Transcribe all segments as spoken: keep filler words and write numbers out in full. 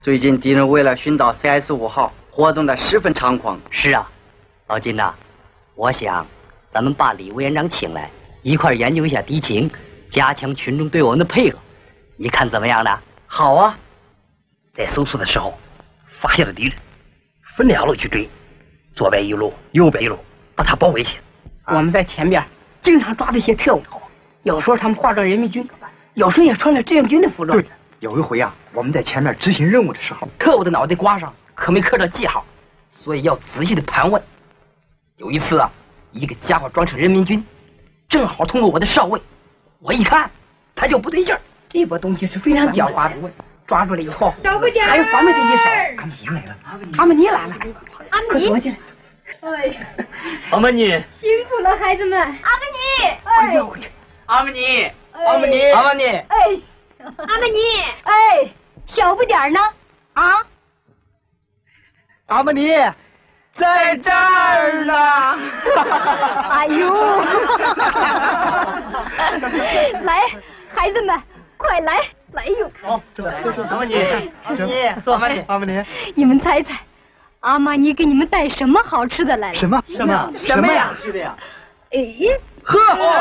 最近敌人为了寻找 C S 五号，活动的十分猖狂。 是啊，老金呐、啊，我想咱们把李委员长请来，一块研究一下敌情，加强群众对我们的配合，你看怎么样呢？ 好啊， 在搜索的时候发现了敌人，分两路去追，左边一路，右边一路，把他包围起来。 我们在前边经常抓到一些特务，有时候他们化妆人民军，有时候也穿了志愿军的服装。 对，有一回啊，我们在前面执行任务的时候， 特务的脑袋瓜上可没刻着记号，所以要仔细的盘问。有一次啊，一个家伙装成人民军，正好通过我的哨位，我一看他就不对劲儿。这波东西是非常狡猾的，抓住了以后还有防备的一手。阿玛尼来了，阿玛尼来了， 阿玛尼， 快躲起来！ 哎呀， 阿玛尼， 辛苦了，孩子们。阿玛尼， 哎呦， 阿玛尼， 阿玛尼，阿玛尼， 哎，阿玛尼，哎，小不点儿呢？啊？ 阿玛尼，在这儿呢。 哎呦！来，孩子们，快来，来哟！ 好，坐，阿玛尼，阿玛尼，坐，阿玛尼， 阿玛尼， 你们猜猜，阿玛尼给你们带什么好吃的来了？ 什么什么什么呀？ 吃的呀？ 哎， 喝，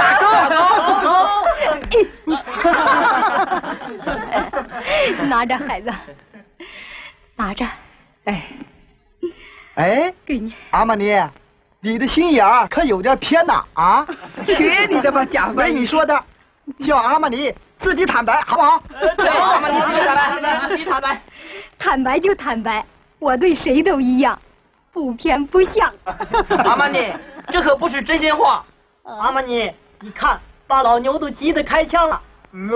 拿着，孩子，拿着， 哎， 哎， 给你。 阿玛尼，你的心眼儿可有点偏呐啊！ 去你的吧，假没翻译！ 你说的，叫阿玛尼自己坦白，好不好？ 对，阿玛尼自己坦白，自己坦白。 坦白就坦白，我对谁都一样，不偏不向。 阿玛尼，这可不是真心话。阿玛尼，你看，把老牛都急得开枪了。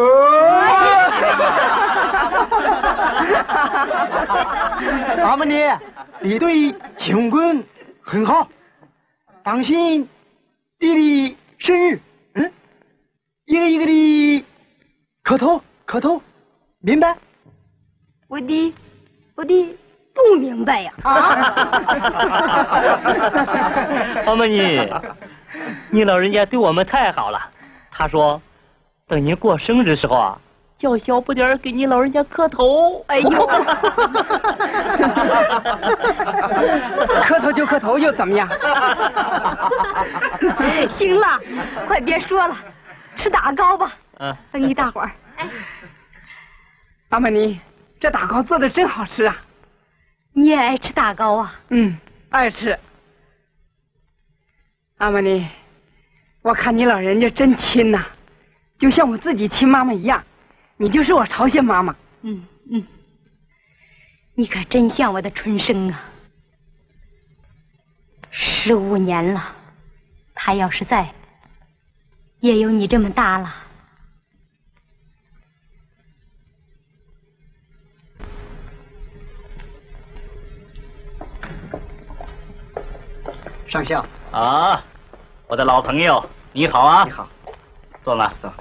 阿玛尼，你对请quân很好，当心弟弟生日，嗯，一个一个的磕头磕头，明白？ 我的，我的不明白呀！啊！ 阿玛尼，你老人家对我们太好了。他说，等您过生日的时候啊，叫小不点儿给你老人家磕头。 哎呦！ 磕头就磕头，又怎么样？ 行了，快别说了，吃打糕吧。 嗯， 等一大会儿。 阿玛尼，这打糕做的真好吃啊！ 你也爱吃打糕啊？ 嗯，爱吃。阿玛尼，我看你老人家真亲呐、就像我自己亲妈妈一样，你就是我朝鲜妈妈。 嗯嗯，你可真像我的春生啊！十五年了，他要是在，也有你这么大了。 上校啊，我的老朋友，你好啊！ 你好， 坐嘛， 走，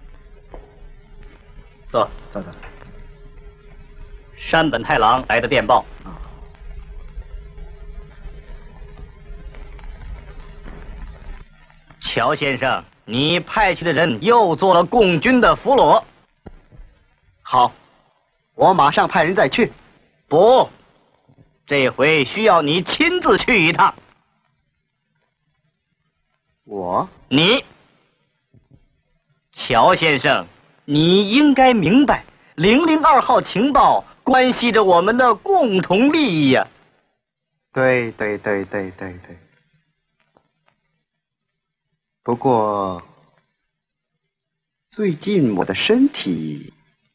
坐。 走走。 山本太郎来的电报。乔先生，你派去的人又做了共军的俘虏。 好，我马上派人再去。 不，这回需要你亲自去一趟。 我， 你，乔先生，你应该明白，零零二号情报关系着我们的共同利益呀、啊。 对对对对对对。不过，最近我的身体，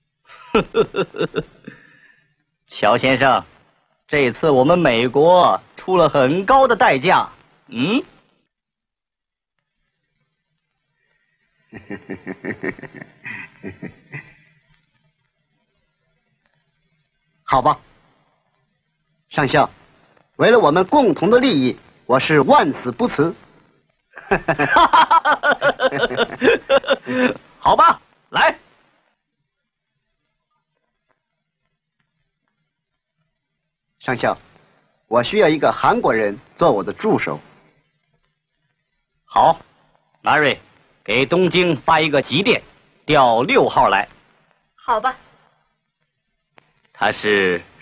乔先生，这次我们美国出了很高的代价。嗯。 好吧，上校，为了我们共同的利益，我是万死不辞。 好吧，来。 上校，我需要一个韩国人做我的助手。 好，马瑞，给东京发一个急电，调六号来。 好吧。 他是